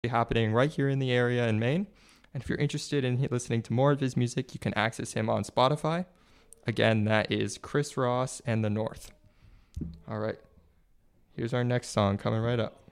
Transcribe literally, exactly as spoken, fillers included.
actually happening right here in the area in Maine. And if you're interested in listening to more of his music, you can access him on Spotify. Again, that is Chris Ross and the North. All right. Here's our next song coming right up.